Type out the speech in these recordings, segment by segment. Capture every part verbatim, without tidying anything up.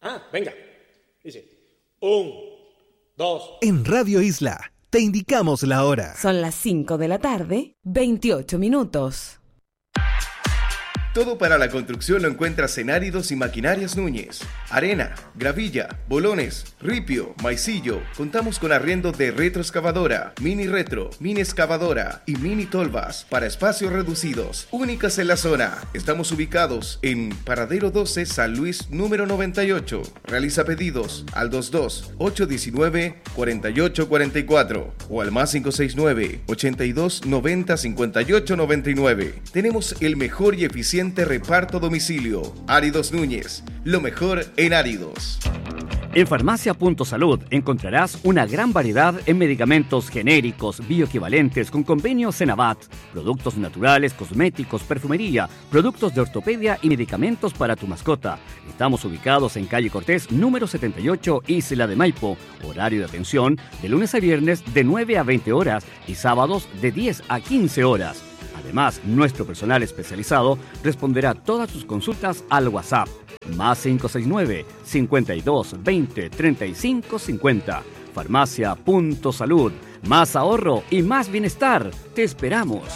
Ah, venga. Dice, un, dos. En Radio Isla te indicamos la hora. Son las cinco de la tarde, veintiocho minutos. Todo para la construcción lo encuentras en Áridos y Maquinarias Núñez. Arena, gravilla, bolones, ripio, maicillo. Contamos con arriendo de retroexcavadora, mini retro, mini excavadora y mini tolvas para espacios reducidos. Únicas en la zona. Estamos ubicados en Paradero doce, San Luis, número noventa y ocho. Realiza pedidos al veintidós, ochocientos diecinueve, cuarenta y ocho cuarenta y cuatro o al más cinco seis nueve, ochenta y dos, noventa, cincuenta y ocho noventa y nueve. Tenemos el mejor y eficiente reparto a domicilio. Áridos Núñez, lo mejor en áridos. En Farmacia Punto Salud encontrarás una gran variedad en medicamentos genéricos, bioequivalentes con convenio Senabat, productos naturales, cosméticos, perfumería, productos de ortopedia y medicamentos para tu mascota. Estamos ubicados en calle Cortés, número setenta y ocho, Isla de Maipo. Horario de atención de lunes a viernes de nueve a veinte horas y sábados de diez a quince horas. Además, nuestro personal especializado responderá a todas sus consultas al WhatsApp. Más cinco seis nueve, cincuenta y dos, veinte, treinta y cinco, cincuenta. Farmacia Punto Salud. Más ahorro y más bienestar. Te esperamos.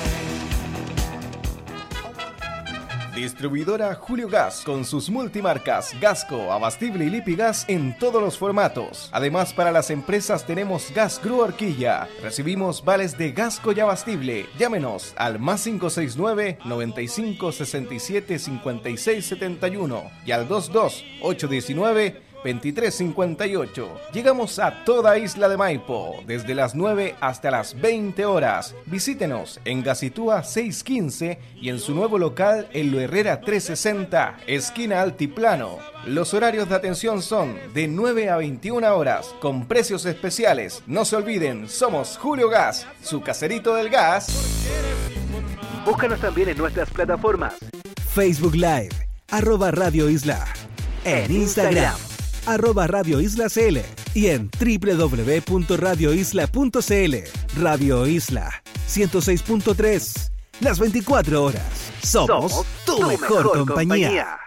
Distribuidora Julio Gas, con sus multimarcas Gasco, Abastible y Lipigas en todos los formatos. Además, para las empresas tenemos Gas Grúa Horquilla. Recibimos vales de Gasco y Abastible. Llámenos al más cinco seis nueve, noventa y cinco, sesenta y siete, cincuenta y seis setenta y uno y al veintidós, ochocientos diecinueve, veintitrés cincuenta y ocho. Llegamos a toda Isla de Maipo, desde las nueve hasta las veinte horas. Visítenos en Gacitúa seiscientos quince y en su nuevo local en Lo Herrera trescientos sesenta, esquina Altiplano. Los horarios de atención son de nueve a veintiuna horas, con precios especiales. No se olviden, somos Julio Gas, su caserito del gas. Búscanos también en nuestras plataformas. Facebook Live, arroba Radio Isla. En Instagram, arroba Radio Isla C L y en doble u doble u doble u punto radio isla punto c l. Radio Isla ciento seis punto tres, las veinticuatro horas. Somos, Somos tu, tu mejor, mejor compañía. compañía.